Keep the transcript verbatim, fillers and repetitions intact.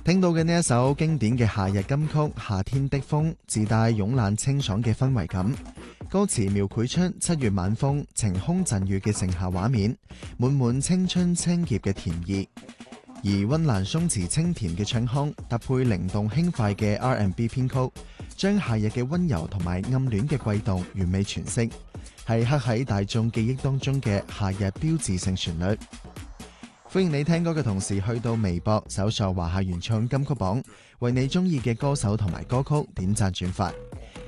聽到嘅呢一首經典嘅夏日金曲《夏天的風》，自帶慵懶清爽嘅氛圍感。歌詞描繪出七月晚風、晴空陣雨嘅盛夏畫面，滿滿青春清潔嘅甜意。而溫岚鬆弛清甜嘅唱腔，搭配靈動輕快嘅 R and B 編曲，將夏日嘅溫柔同埋暗戀嘅悸動完美詮釋，係刻喺大眾記憶當中嘅夏日標誌性旋律。歡迎你聽歌嘅同時去到微博搜索華夏原創金曲榜，為你中意嘅歌手同埋歌曲點讚轉發。